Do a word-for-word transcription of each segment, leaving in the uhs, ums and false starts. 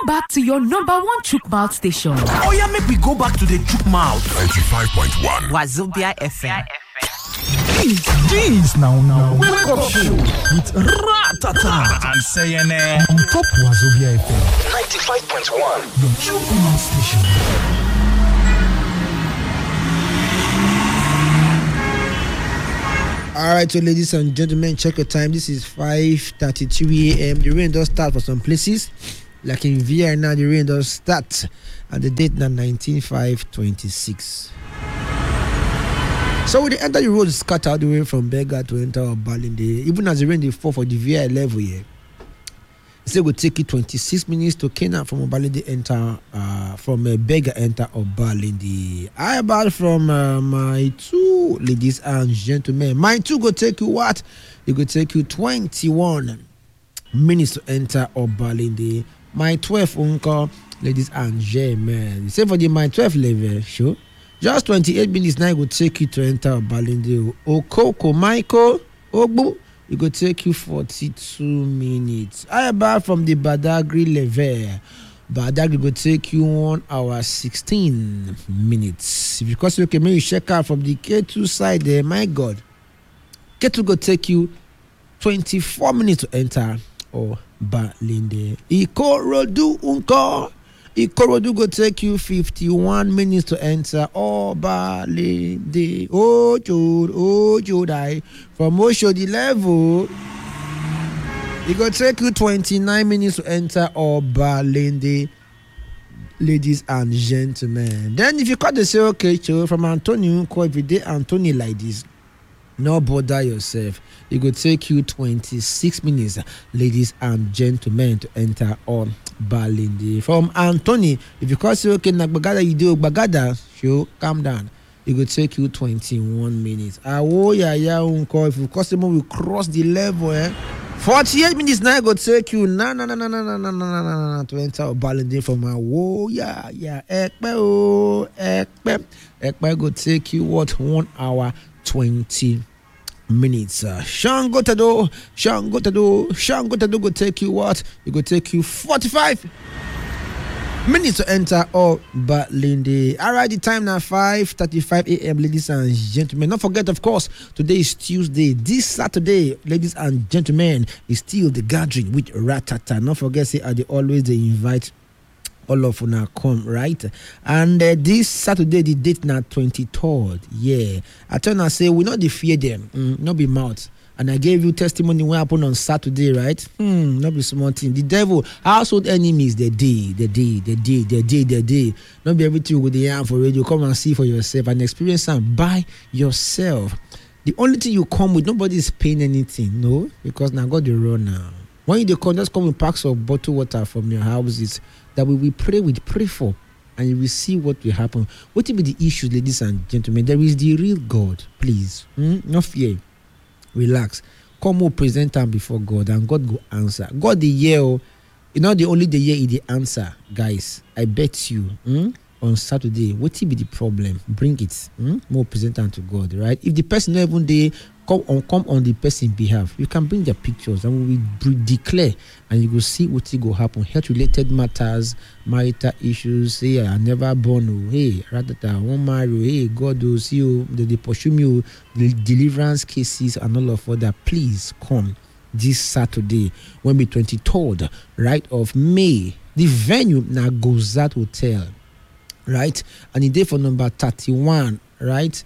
Welcome back to your number one Chook Mouth station. Oh yeah, make we go back to the Chook Mouth. ninety-five point one Wazobia F M. Jeez, now, now. Wake up show with Ratata and C N A on top Wazobia F M. ninety-five point one Your Chook Mouth station. All right, so ladies and gentlemen, check your time. This is five thirty-two a.m. The rain does start for some places. Like in Vienna, the rain does start. And the date now nineteen five twenty-six. So we dey enter the road scattered the way from Berger to enter Obalende. Even as the rain dey fall for the V I level here, it say it will take you twenty-six minutes to Kenya from Obalende enter uh, from uh, Berger enter Obalende. I about from uh, my two ladies and gentlemen. My two go take you what? It go take you twenty-one minutes to enter Obalende. My twelve uncle, ladies and gentlemen. Say for the my twelve level, sure. Just twenty-eight minutes now it will take you to enter Obalende. Okoko Michael Ogbu, it will take you forty-two minutes. I about from the Badagry level. Badagry will take you one hour sixteen minutes. Because you can maybe check out from the K two side there, my God. K two will take you twenty-four minutes to enter Obalende. Ikorodu unko. Ikorodu go take you fifty-one minutes to enter Obalende. Ojo, Ojo die. From Oshodi level, it go take you twenty-nine minutes to enter Obalende, ladies and gentlemen. Then if you cut the say, okay, so from Antonio, if you did Antonio like this, no bother yourself. It will take you twenty-six minutes, ladies and gentlemen, to enter on Balindi. From Anthony, if you call say okay, Nagbagada, you do Bagada, show, calm down. It will take you twenty-one minutes. Awo ya ya unko. If you customer will cross the level, eh? forty-eight minutes now it will take you na na na na na na na na na na to enter Balindi from Awo ya ya ekpe o ekpe ekpe go take you what one hour twenty minutes. Uh, Shango Tado, Shango Tado, Shango Tado go take you what? It go take you forty-five minutes to enter Obalende. Alright, the time now five thirty-five a.m. ladies and gentlemen. Don't forget, of course, today is Tuesday. This Saturday, ladies and gentlemen, is still the gathering with Ratata. Don't forget, say, are they always they invite all of una come, right? And uh, this Saturday, the date now twenty-third. Yeah. I turn and say, we not dey fear them, mm, not be mouth. And I gave you testimony what happened on Saturday, right? Hmm, not be small thing. The devil, household enemies, the day, the day, the day, the day, the day. Not be everything with the hand for radio. Come and see for yourself and experience them by yourself. The only thing you come with, nobody is paying anything, no? Because now God the run now. When you come, just come with packs of bottled water from your houses that we will pray with, pray for, and you will see what will happen. What will be the issues, ladies and gentlemen? There is the real God, please. Hmm? No fear. Relax. Come on, present time before God, and God will answer. God the year, you know, the only the year is the answer, guys. I bet you. Hmm? On Saturday, what will be the problem? Bring it. Hmm? More present time to God, right? If the person not even there, come on, come on the person's behalf. You can bring their pictures and we will declare, and you will see what will go happen. Health-related matters, marital issues. Hey, I never born. Oh, hey, rather I won't marry. Hey, God will see you. They, they pursue me. The deliverance cases and all of that. Please come this Saturday, when be twenty-third, right of May. The venue now Gozat Hotel, right, and the day for number thirty-one, right.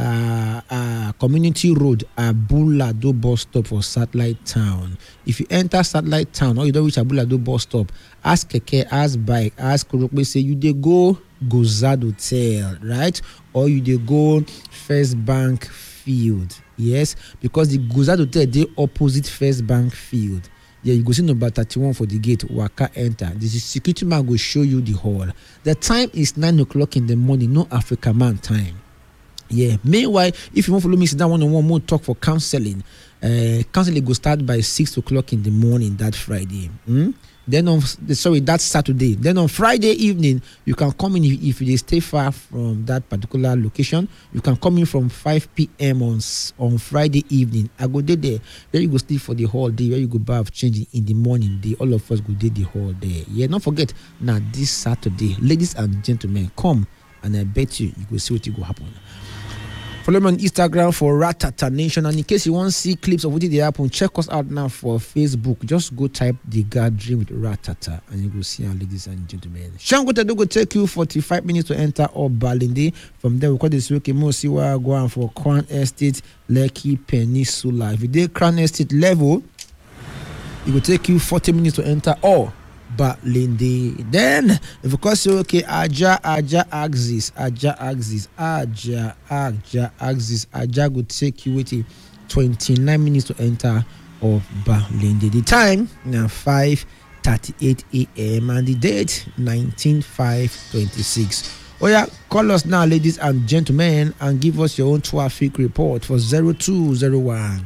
Uh, uh, Community Road, Abulado bus stop for Satellite Town. If you enter Satellite Town or you don't reach Abulado bus stop, ask Keke, ask bike, ask Kurokwe, say you dey go Gozad Hotel, right? Or you dey go First Bank Field, yes, because the Gozad Hotel they opposite First Bank Field. Yeah, you go see number thirty-one for the gate. Waka enter. The security man will show you the hall. The time is nine o'clock in the morning. No Africa man time. Yeah. Meanwhile, if you want to follow me, sit down one on one more talk for counseling. Uh, counseling will start by six o'clock in the morning that Friday. Mm? Then on sorry that Saturday. Then on Friday evening, you can come in if, if you stay far from that particular location. You can come in from five p.m. on on Friday evening. I go there there. There you go sleep for the whole day. Where you go bath, change in the morning. Day all of us go there the whole day. Yeah. Don't forget now this Saturday, ladies and gentlemen, come and I bet you you go see what you go happen. Follow me on Instagram for Ratata Nation. And in case you want to see clips of what did happen, check us out now for Facebook. Just go type The Gathering with Ratata and you go see our ladies and gentlemen. Shango Tedo go take you forty-five minutes to enter Obalende. From there, we call this week Mosiwa go on for Crown Estate, Lekki Peninsula. If you did Crown Estate level, it will take you forty minutes to enter all. Balinde. Then, if you call say okay, Aja Aja Axis, Aja Axis, Aja Aja Axis, Aja will take you with twenty-nine minutes to enter of Balinde. The time now five thirty-eight a.m. and the date nineteen five twenty-six. Oh yeah, call us now, ladies and gentlemen, and give us your own traffic report for zero two zero one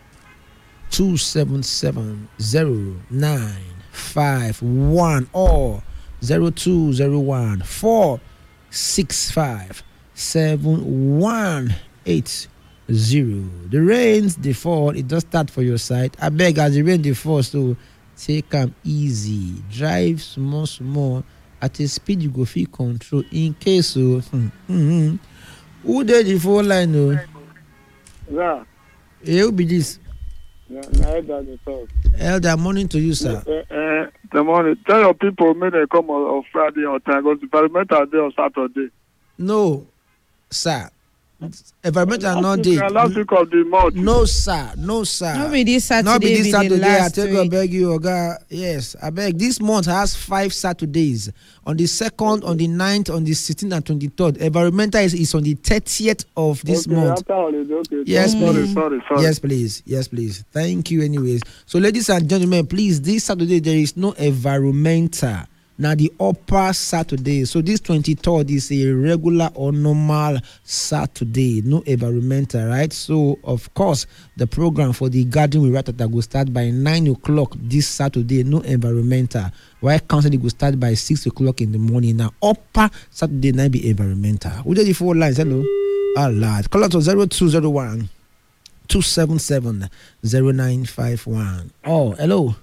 two seven seven zero nine five one or zero two zero one four six five seven one eight zero. The rains they fall, it does start for your side. I beg as the rain they fall, so take them easy. Drive small small at a speed you go feel control in case so hmm, hmm, hmm. Who did the phone line no? Yeah. Hey, who be this? Yeah, Elder, the talk. Elder, morning to you, sir. Uh, uh, the morning. Tell your people when they come on, on Friday on time. Because environmental day on Saturday. No, sir. Environmental not day. Last week of the month. No, sir. No, sir. Not be this Saturday. Not be this be Saturday. the I last tell you, I week. beg you, Oga. Yes, I beg. This month has five Saturdays. On the second, on the ninth, on the sixteenth, and twenty-third. Environmental is, is on the thirtieth of this okay, month. After holiday, okay. Yes, sorry, please. Sorry, sorry. Yes, please. Yes, please. Thank you, anyways. So, ladies and gentlemen, please, this Saturday there is no environmental. Now the upper Saturday, so this twenty-third is a regular or normal Saturday, no environmental, right? So of course the program for the Gathering with Ratata will start by nine o'clock this Saturday, no environmental. While counseling will start by six o'clock in the morning. Now upper Saturday night be environmental. Who did the four lines? Hello, ah lad, call out to zero two zero one two seven seven zero nine five one. Oh, hello.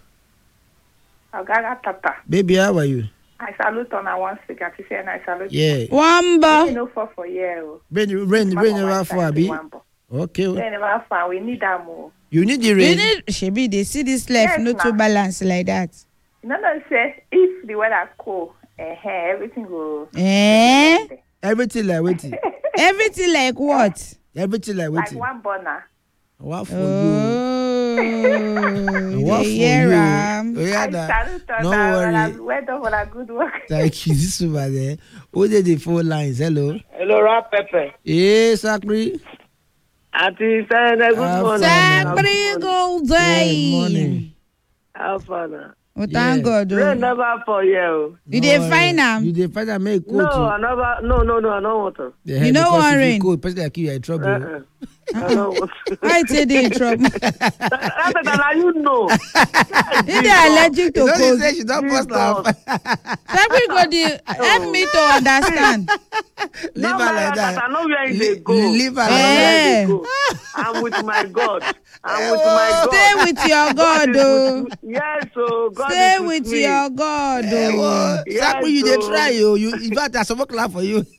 Ogaga Tata. Baby, how are you? I salute on a one stick at and I salute. Yeah. Wamba. You know for for year. Rain, rain, rain never fall, Abi. Okay. Rain never fall. We need that more. You need the We rain. need Shebi, they see this life Yes, not ma. to balance like that. No, no, say if the weather cool, eh, uh, everything will. Eh? Everything like waiting. Everything like what? Everything like Like waiting. one burner. What for Oh, you? What for yeah, you? Ram. Oh, yeah, I nah. salute on No that. worry. Weather for a good work. Thank you. This over there. Who did the four lines? Hello. Hello, Rap Pepe. Yes, Sakri. Auntie, say good Ah, morning. Sabri Gold Good Day. morning. How fun? Oh, thank Yeah. God. Rain Oh. never for you. You dey find am? You dey find am make coat. No, oh. I never. No, no, no, I don't want to. Yeah, You know because what, if rain? you cold, person like you, you're in trouble. Uh-uh. I don't want to. I say they in trouble. That's it, now you know. If they are allergic to It's only cold, say she don't post laugh. Sabri go dey help me to understand. Leave her like that. I know where Le- they go. leave her I like know where Eh. they go. I'm with my God. I'm with my God. Stay with your God, is oh. with- Yes, so God Stay is with me. your God, Eh, oh. well, Yes, Sakri, you dey so- try, yo. You in fact, I suppose clap for you.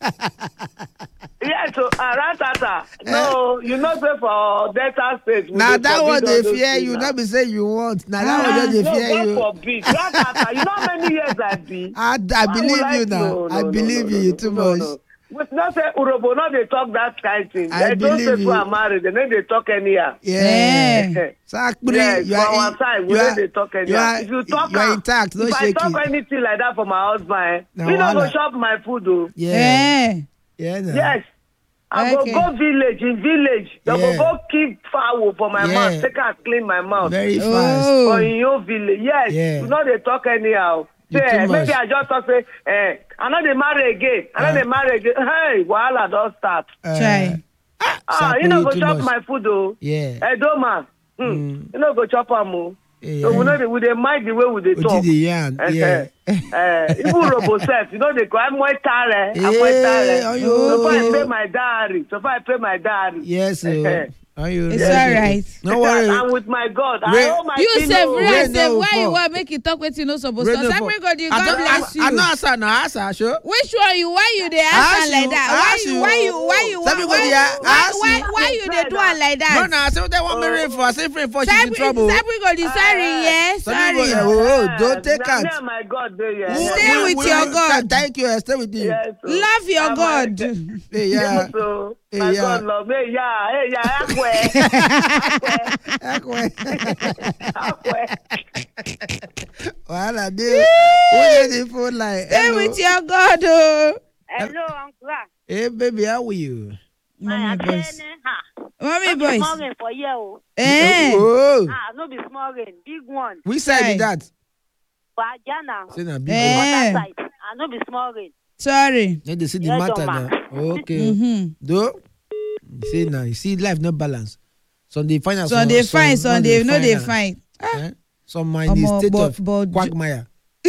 Yes, so uh, Ratata. No, you know say for Delta State. we Now dey that forbid one all they those fear things you, now. not be say you want. Now Ah, that one just they no, fear God you. forbid. Ratata, you know how many years I be? I, I Why would believe I- you now. no, no, I no, believe no, you no, too no, much. no. With not say Urobo, not they talk that kind thing. I They don't say believe people you. are married, they know they talk anyhow. Yeah. Eh. Sakri, Yes, you for are our in- side, we you know are- they talk you anyhow. are- If you talk you are am, intact, no if shaky. I talk anything like that for my husband, eh, Now, he don't go wahala. shop my food, though. Yeah. Eh. Yeah. nah. Yes. I Okay. go go village, in village. They Yeah. go go keep fowl for my Yeah. mouth, take and clean my mouth. Very Oh. fast. For in your village. Yes. Yeah. You know they talk anyhow. You Say, too eh, maybe much. I just talk say, eh, I know they marry again. I know Uh. they marry again. Hey, wahala don't start. Uh, Try. Ah, you know go chop my food though. Yeah. Edo man. Hmm. You know go chop am o. So we know the, we dey mind the way we dey talk. Yeah. Yeah. Uh, even Robo self, you know they go. I'm more tare. I'm more tare. So far I pay my diary. So far I pay my diary. Yes. So. Are you it's all right. No worry. I'm with my God. Rain, I owe my you say, Ray, say, why fall. you want make you talk with you no supposed Rain to? no Say, fall. God, you, I God don't- bless I, you. I know answer now. Answer, sure. Which one you? Why you dey Ask answer like you, that? Why ask you? you. Why you? Why you? Why? Tell me what Why? you are. Why? Ask Why? you. Why you dey do it like No, that? no. Say what they want me rain for. Say rain for. She's in trouble. Say we go the sorry, yes, Some sorry. people, oh, oh, don't take Now, out. me and my God there. Yeah. Stay We- with we- your we- God. Thank you. Stay with you. Yes, so. Love your I'm God. like- Hey, yeah. So, Hey, my yeah. God love me. Yeah, hey, yeah, akwe. Akwe. Akwe. Wahala dey. Who dey the phone line? Stay Hello. with your God, oh. Hello, Uncle. Hey, baby, how are you? Mommy boys. Ha. Mommy No be boys. small rain for here, oh. Eh. Oh, Ah, no be small rain, big one. we said Hey. that. For Ajana, Say na big Eh. one. water side. Ah, no be small rain. Sorry. Then they see the Yeah, matter don't now. Okay. Mm-hmm. Though, you see now, you see life no balance. Some they find out. So they fine, so they no they fine. Eh? Some mind in the Omo, state but- of but- quagmire.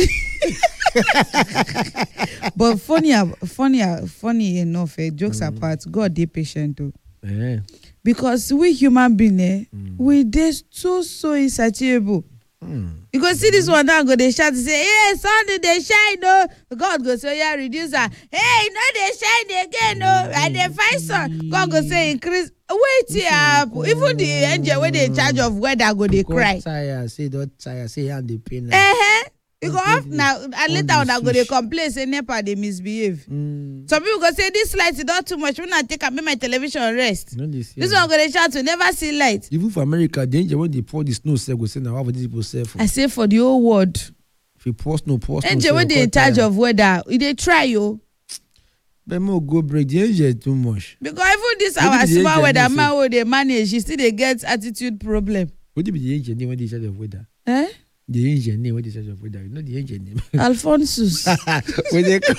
But funny, funny, funny enough, eh, jokes apart, God dey patient too. Eh. Because we human being, eh, we dey so so insatiable. You go see this one now, go they shout say, "Hey, sun dey shine, no." God go say, "Yeah, reduce her." Hey, no, they shine again, no. And they find sun. God go say, "Increase." Wait here, even the angel when they in charge of weather go they cry. Tire, say don't tire, say hand the pain. Eh, eh. You go off now, and On later the on, I go they switch. complain say NEPA they misbehave. Mm. Some people go say this light is not too much. When I take and make my television rest. No, this This year. one go they shout to never see light. Even for America, the angel when they pour the snow, say go say now how would these people say for? I say for the whole world. If you pour snow, pour snow. Angel when they in charge of weather, they try you. But more go break the angel too much. Because even this Maybe our the small angel weather knows man who they manage, she still they get attitude problem. What do you be the angel name when they in charge of weather? Eh? The angel name when they in charge of weather. You know the angel name. Alphonsus. when they come,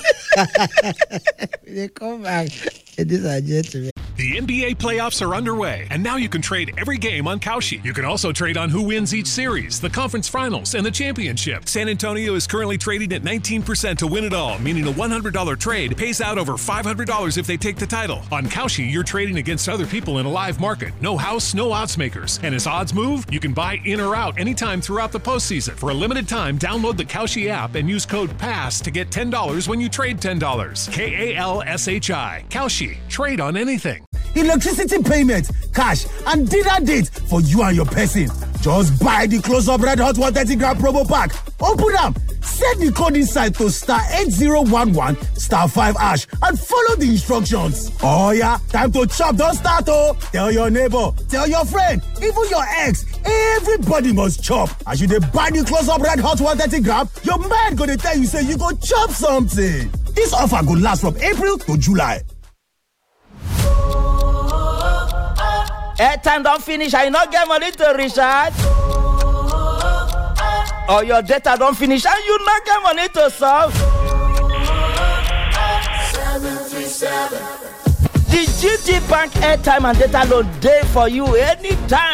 when they come back, this is gentlemen. The N B A playoffs are underway, and now you can trade every game on Kalshi. You can also trade on who wins each series, the conference finals, and the championship. San Antonio is currently trading at nineteen percent to win it all, meaning a one hundred dollars trade pays out over five hundred dollars if they take the title. On Kalshi, you're trading against other people in a live market. No house, no odds makers. And as odds move, you can buy in or out anytime throughout the postseason. For a limited time, download the Kalshi app and use code PASS to get ten dollars when you trade ten dollars. K A L S H I. Kalshi. Trade on anything. Electricity payment, cash, and dinner date for you and your person. Just buy the Close Up Red Hot one thirty gram promo pack. Open up, set the code inside to star eight zero one one star five hash and follow the instructions. Oh yeah, time to chop, don't start oh. Tell your neighbor, tell your friend, even your ex, everybody must chop. As you dey buy the Close Up Red Hot one thirty gram, your mind gonna tell you say you go chop something. This offer go last from April to July. Airtime don't finish, I not get money to recharge. Or your data don't finish and you not get money to solve. The G T Bank airtime and data load day for you anytime.